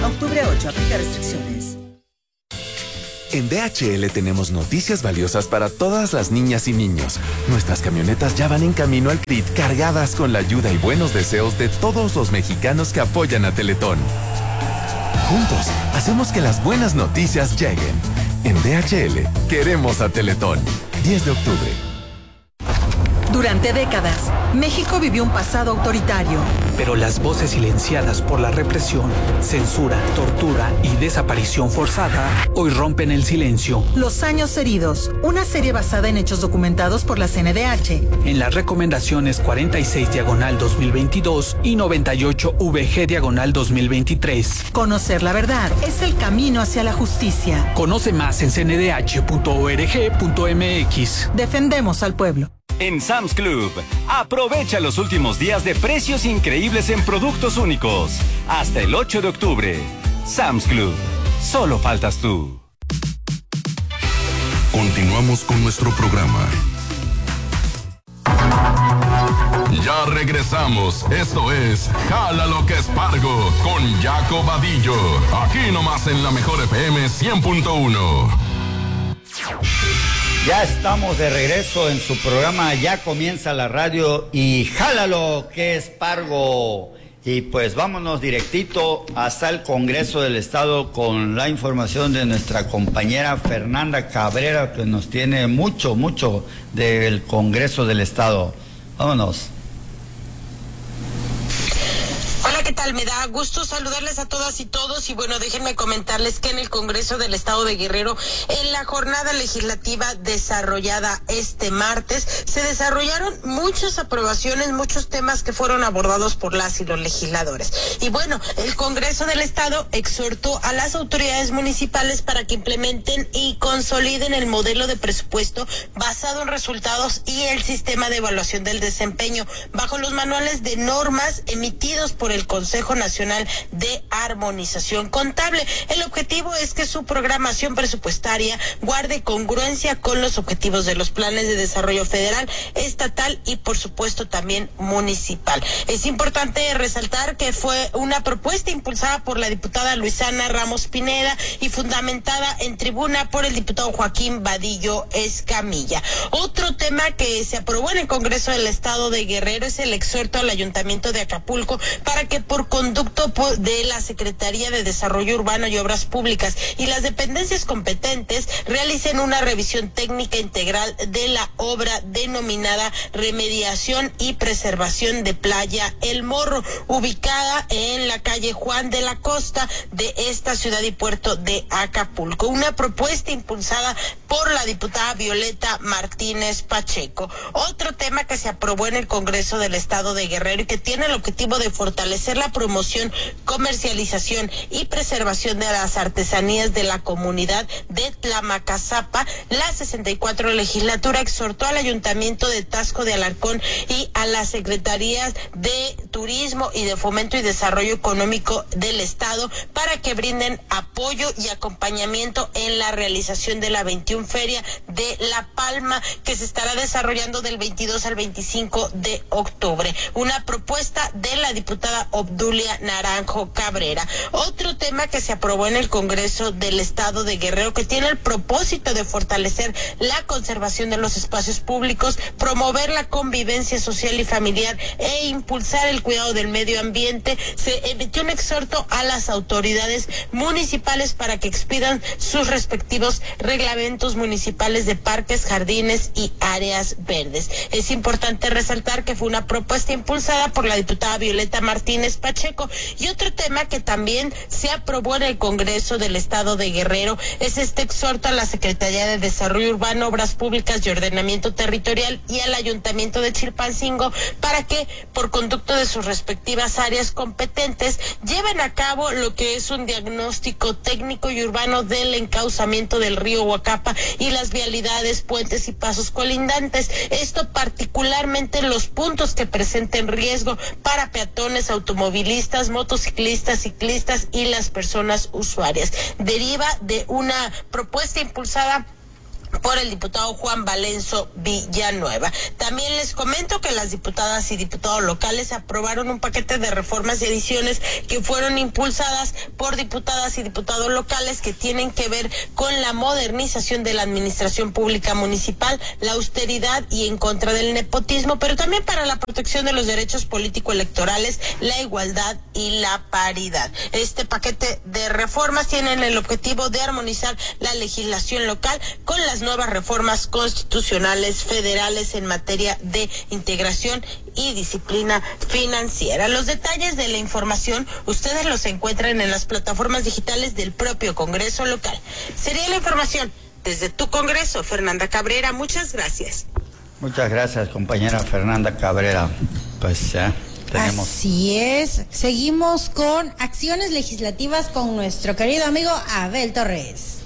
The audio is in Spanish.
Octubre 8, aplica restricciones. En DHL tenemos noticias valiosas para todas las niñas y niños. Nuestras camionetas ya van en camino al CRIT cargadas con la ayuda y buenos deseos de todos los mexicanos que apoyan a Teletón. Juntos, hacemos que las buenas noticias lleguen. En DHL, queremos a Teletón. 10 de octubre. Durante décadas, México vivió un pasado autoritario. Pero las voces silenciadas por la represión, censura, tortura y desaparición forzada hoy rompen el silencio. Los años heridos, una serie basada en hechos documentados por la CNDH. En las recomendaciones 46/2022 y 98/VG/2023. Conocer la verdad es el camino hacia la justicia. Conoce más en cndh.org.mx. Defendemos al pueblo. En Sam's Club, aprovecha los últimos días de precios increíbles en productos únicos. Hasta el 8 de octubre. Sam's Club, solo faltas tú. Continuamos con nuestro programa. Ya regresamos. Esto es Jala lo que es Pargo con Jaco Vadillo. Aquí nomás en la Mejor FM 100.1. Ya estamos de regreso en su programa Ya Comienza la Radio y Jálalo que es Pargo. Y pues vámonos directito hasta el Congreso del Estado con la información de nuestra compañera Fernanda Cabrera, que nos tiene mucho del Congreso del Estado. Vámonos. Hola, ¿qué tal? Me da gusto saludarles a todas y todos y bueno, déjenme comentarles que en el Congreso del Estado de Guerrero, en la jornada legislativa desarrollada este martes, se desarrollaron muchas aprobaciones, muchos temas que fueron abordados por las y los legisladores. Y bueno, el Congreso del Estado exhortó a las autoridades municipales para que implementen y consoliden el modelo de presupuesto basado en resultados y el sistema de evaluación del desempeño bajo los manuales de normas emitidos por el Consejo Nacional de Armonización Contable. El objetivo es que su programación presupuestaria guarde congruencia con los objetivos de los planes de desarrollo federal, estatal y por supuesto también municipal. Es importante resaltar que fue una propuesta impulsada por la diputada Luisana Ramos Pineda y fundamentada en tribuna por el diputado Joaquín Vadillo Escamilla. Otro tema que se aprobó en el Congreso del Estado de Guerrero es el exhorto al Ayuntamiento de Acapulco para que por conducto de la Secretaría de Desarrollo Urbano y Obras Públicas y las dependencias competentes realicen una revisión técnica integral de la obra denominada Remediación y Preservación de Playa El Morro, ubicada en la calle Juan de la Costa de esta ciudad y puerto de Acapulco. Una propuesta impulsada por la diputada Violeta Martínez Pacheco. Otro tema que se aprobó en el Congreso del Estado de Guerrero y que tiene el objetivo de fortalecer la promoción, comercialización y preservación de las artesanías de la comunidad de Tlamacazapa. La 64 legislatura exhortó al Ayuntamiento de Taxco de Alarcón y a las Secretarías de Turismo y de Fomento y Desarrollo Económico del Estado para que brinden apoyo y acompañamiento en la realización de la 21 Feria de La Palma, que se estará desarrollando del 22 al 25 de octubre. Una propuesta de la diputada Obdulia Naranjo Cabrera. Otro tema que se aprobó en el Congreso del Estado de Guerrero, que tiene el propósito de fortalecer la conservación de los espacios públicos, promover la convivencia social y familiar e impulsar el cuidado del medio ambiente, se emitió un exhorto a las autoridades municipales para que expidan sus respectivos reglamentos municipales de parques, jardines y áreas verdes. Es importante resaltar que fue una propuesta impulsada por la diputada Violeta Martínez Pacheco. Y otro tema que también se aprobó en el Congreso del Estado de Guerrero es este exhorto a la Secretaría de Desarrollo Urbano, Obras Públicas y Ordenamiento Territorial y al Ayuntamiento de Chilpancingo para que, por conducto de sus respectivas áreas competentes, lleven a cabo lo que es un diagnóstico técnico y urbano del encauzamiento del río Huacapa y las vialidades, puentes y pasos colindantes. Esto particularmente en los puntos que presenten riesgo para peatones, automovilistas, motociclistas, ciclistas y las personas usuarias. Deriva de una propuesta impulsada por el diputado Juan Valenzo Villanueva. También les comento que las diputadas y diputados locales aprobaron un paquete de reformas y adiciones que fueron impulsadas por diputadas y diputados locales que tienen que ver con la modernización de la administración pública municipal, la austeridad y en contra del nepotismo, pero también para la protección de los derechos político-electorales, la igualdad y la paridad. Este paquete de reformas tienen el objetivo de armonizar la legislación local con las nuevas reformas constitucionales federales en materia de integración y disciplina financiera. Los detalles de la información ustedes los encuentran en las plataformas digitales del propio Congreso local. Sería la información desde tu Congreso, Fernanda Cabrera. Muchas gracias. Muchas gracias, compañera Fernanda Cabrera. Pues ya tenemos. Así es. Seguimos con acciones legislativas con nuestro querido amigo Abel Torres.